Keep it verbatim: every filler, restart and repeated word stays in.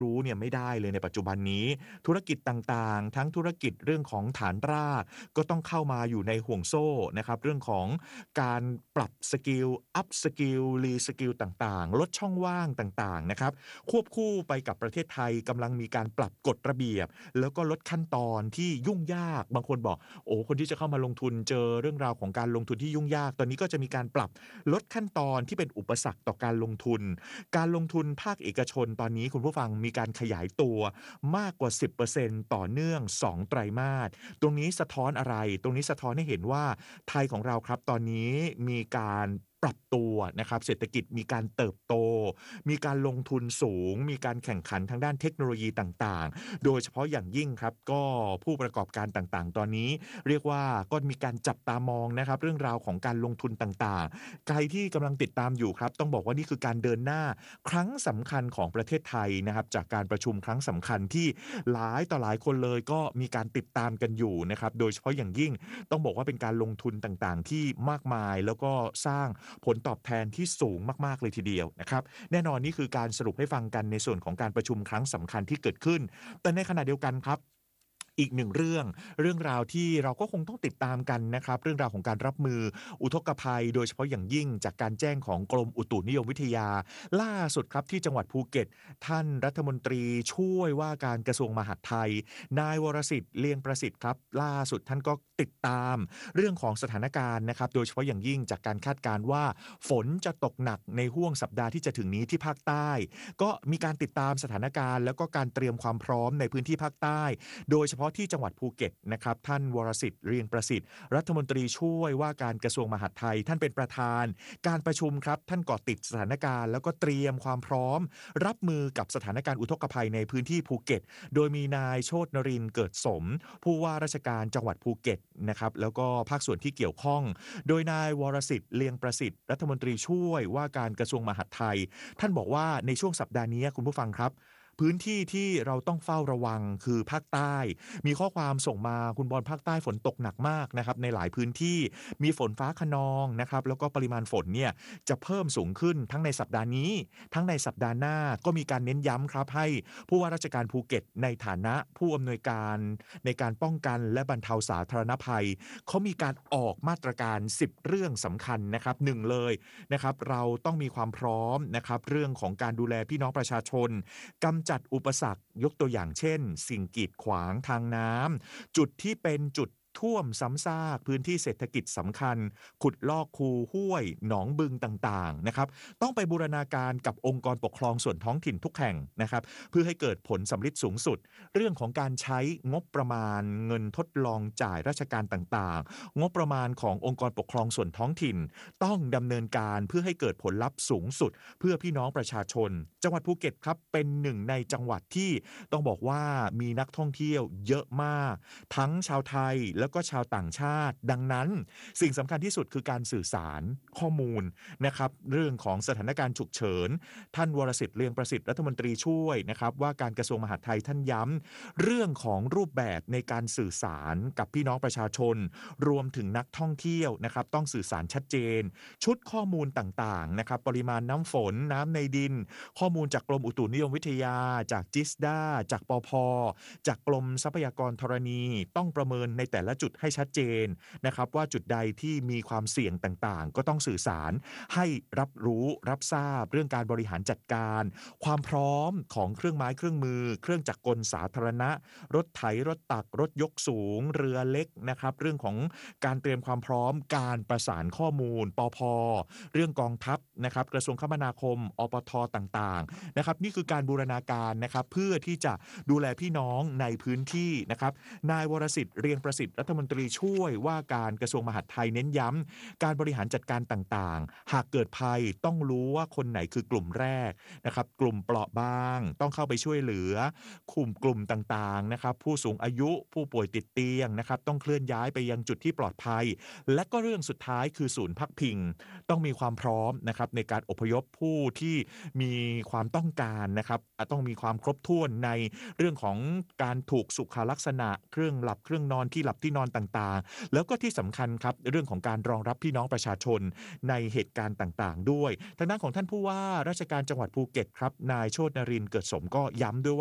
รู้เนี่ยไม่ได้เลยในปัจจุบันนี้ธุรกิจต่างๆทั้งธุรกิจเรื่องของฐานรากก็ต้องเข้ามาอยู่ในห่วงโซ่นะครับเรื่องของการปรับสกิลอัพสกิลรีสกิลต่างๆลดช่องว่างต่างๆนะครับควบคู่ไปกับประเทศไทยกำลังมีการปรับกฎระเบียบแล้วก็ลดขั้นตอนที่ยุ่งยากบางคนบอกโอ้คนที่จะเข้ามาลงทุนเจอเรื่องราวของการลงทุนที่ยุ่งยากตอนนี้ก็จะมีการปรับลดขั้นตอนที่เป็นอุปสรรคต่อการลงทุนการลงทุนภาคเอกชนตอนนี้คุณผู้ฟังมีการขยายตัวมากกว่า สิบเปอร์เซ็นต์ ต่อเนื่องสองไตรมาสตรงนี้สะท้อนอะไรตรงนี้สะท้อนให้เห็นว่าไทยของเราครับตอนนี้มีการปรับตัวนะครับเศรษฐกิจมีการเติบโตมีการลงทุนสูงมีการแข่งขันทางด้านเทคโนโลยีต่างๆโดยเฉพาะอย่างยิ่งครับก็ผู้ประกอบการต่างๆตอนนี้เรียกว่าก็มีการจับตามองนะครับเรื่องราวของการลงทุนต่างๆใครที่กำลังติดตามอยู่ครับต้องบอกว่านี่คือการเดินหน้าครั้งสำคัญของประเทศไทยนะครับจากการประชุมครั้งสำคัญที่หลายต่อหลายคนเลยก็มีการติดตามกันอยู่นะครับโดยเฉพาะอย่างยิ่งต้องบอกว่าเป็นการลงทุนต่างๆที่มากมายแล้วก็สร้างผลตอบแทนที่สูงมากๆเลยทีเดียวนะครับแน่นอนนี่คือการสรุปให้ฟังกันในส่วนของการประชุมครั้งสำคัญที่เกิดขึ้นแต่ในขณะเดียวกันครับอีกหนึ่งเรื่องเรื่องราวที่เราก็คงต้องติดตามกันนะครับเรื่องราวของการรับมืออุทกภัยโดยเฉพาะอย่างยิ่งจากการแจ้งของกรมอุตุนิยมวิทยาล่าสุดครับที่จังหวัดภูเก็ตท่านรัฐมนตรีช่วยว่าการกระทรวงมหาดไทยนายวรสิทธิ์เลียงประสิทธิ์ครับล่าสุดท่านก็ติดตามเรื่องของสถานการณ์นะครับโดยเฉพาะอย่างยิ่งจากการคาดการณ์ว่าฝนจะตกหนักในห้วงสัปดาห์ที่จะถึงนี้ที่ภาคใต้ก็มีการติดตามสถานการณ์แล้วก็การเตรียมความพร้อมในพื้นที่ภาคใต้โดยเฉพาะที่จังหวัดภูเก็ตนะครับท่านวรสิทธิ์เรียงประสิทธิ์รัฐมนตรีช่วยว่าการกระทรวงมหาดไทยท่านเป็นประธานการประชุมครับท่านเกาะติดสถานการณ์แล้วก็เตรียมความพร้อมรับมือกับสถานการณ์อุทกภัยในพื้นที่ภูเก็ตโดยมีนายโชตินรินทร์เกิดสมผู้ว่าราชการจังหวัดภูเก็ตนะครับแล้วก็ภาคส่วนที่เกี่ยวข้องโดยนายวรสิทธิ์เลียงประสิทธิ์รัฐมนตรีช่วยว่าการกระทรวงมหาดไทยท่านบอกว่าในช่วงสัปดาห์นี้คุณผู้ฟังครับพื้นที่ที่เราต้องเฝ้าระวังคือภาคใต้มีข้อความส่งมาคุณบอลภาคใต้ฝนตกหนักมากนะครับในหลายพื้นที่มีฝนฟ้าคะนองนะครับแล้วก็ปริมาณฝนเนี่ยจะเพิ่มสูงขึ้นทั้งในสัปดาห์นี้ทั้งในสัปดาห์หน้าก็มีการเน้นย้ำครับให้ผู้ว่าราชการภูเก็ตในฐานะผู้อำนวยการในการป้องกันและบรรเทาสาธารณภัยเขามีการออกมาตรการสิบเรื่องสำคัญนะครับหนึ่งเลยนะครับเราต้องมีความพร้อมนะครับเรื่องของการดูแลพี่น้องประชาชนกำจัดอุปสรรคยกตัวอย่างเช่นสิ่งกีดขวางทางน้ำจุดที่เป็นจุดท่วมซ้ำซากพื้นที่เศรษฐกิจสำคัญขุดลอกคูห้วยหนองบึงต่างๆนะครับต้องไปบูรณาการกับองค์กรปกครองส่วนท้องถิ่นทุกแห่งนะครับเพื่อให้เกิดผลสำลิดสูงสุดเรื่องของการใช้งบประมาณเงินทดลองจ่ายราชการต่างๆงบประมาณขององค์กรปกครองส่วนท้องถิ่นต้องดำเนินการเพื่อให้เกิดผลลัพธ์สูงสุดเพื่อพี่น้องประชาชนจังหวัดภูเก็ตครับเป็นหนึ่งในจังหวัดที่ต้องบอกว่ามีนักท่องเที่ยวเยอะมากทั้งชาวไทยแล้วก็ชาวต่างชาติดังนั้นสิ่งสำคัญที่สุดคือการสื่อสารข้อมูลนะครับเรื่องของสถานการณ์ฉุกเฉินท่านวรสิทธิ์เลียงประสิทธิ์รัฐมนตรีช่วยนะครับว่าการกระทรวงมหาดไทยท่านย้ำเรื่องของรูปแบบในการสื่อสารกับพี่น้องประชาชนรวมถึงนักท่องเที่ยวนะครับต้องสื่อสารชัดเจนชุดข้อมูลต่างๆนะครับปริมาณน้ำฝนน้ำในดินข้อมูลจากกรมอุตุนิยมวิทยาจากจิสดาจากปพจากกรมทรัพยากรธรณีต้องประเมินในแต่ละจุดให้ชัดเจนนะครับว่าจุดใดที่มีความเสี่ยงต่างๆก็ต้องสื่อสารให้รับรู้รับทราบเรื่องการบริหารจัดการความพร้อมของเครื่องไม้เครื่องมือเครื่องจักรกลสาธารณะรถไถรถตักรถยกสูงเรือเล็กนะครับเรื่องของการเตรียมความพร้อมการประสานข้อมูลปพเรื่องกองทัพนะครับกระทรวงคมนาคมอปทต่างๆนะครับนี่คือการบูรณาการนะครับเพื่อที่จะดูแลพี่น้องในพื้นที่นะครับนายวรสิทธิ์เรียงประสิทธิ์รัฐมนตรีช่วยว่าการกระทรวงมหาดไทยเน้นย้ำการบริหารจัดการต่างๆหากเกิดภัยต้องรู้ว่าคนไหนคือกลุ่มแรกนะครับกลุ่มเปราะบางต้องเข้าไปช่วยเหลือกลุ่มกลุ่มต่างๆนะครับผู้สูงอายุผู้ป่วยติดเตียงนะครับต้องเคลื่อนย้ายไปยังจุดที่ปลอดภัยและก็เรื่องสุดท้ายคือศูนย์พักพิงต้องมีความพร้อมนะครับในการอพยพผู้ที่มีความต้องการนะครับต้องมีความครบถ้วนในเรื่องของการถูกสุขลักษณะเครื่องหลับเครื่องนอนที่หลับที่นอนต่างๆแล้วก็ที่สำคัญครับเรื่องของการรองรับพี่น้องประชาชนในเหตุการณ์ต่างๆด้วยทางด้านของท่านผู้ว่าราชการจังหวัดภูเก็ตครับนายโชตินรินทร์เกิดสมก็ย้ำด้วย